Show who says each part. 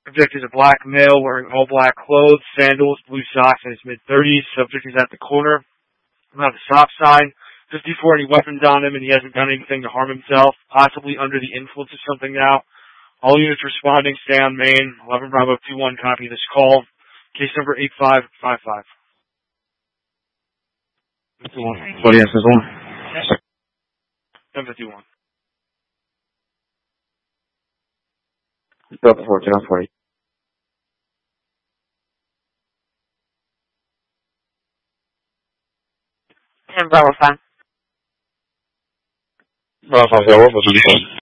Speaker 1: Subject is a black male wearing all black clothes, sandals, blue socks, in his mid-30s. Subject is at the corner. Not a stop sign. 54, any weapons on him, and he hasn't done anything to harm himself. Possibly under the influence of something now. All units responding, stay on main. 11 Bravo 21, copy this call. Case number 8555.
Speaker 2: 51. 40 is on.
Speaker 1: 1051.
Speaker 2: Delta 14 on 40.
Speaker 3: And Bravo 5.
Speaker 2: Bravo 5, what's the